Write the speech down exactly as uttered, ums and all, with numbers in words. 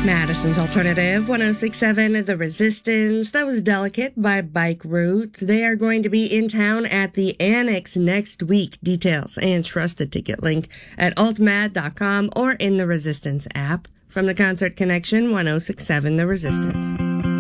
Madison's Alternative, one oh six point seven The Resistance. That was Delicate by Bike Roots. They are going to be in town at the Annex next week. Details and trusted ticket link at alt mad dot com or in the Resistance app. From the Concert Connection, one oh six point seven The Resistance.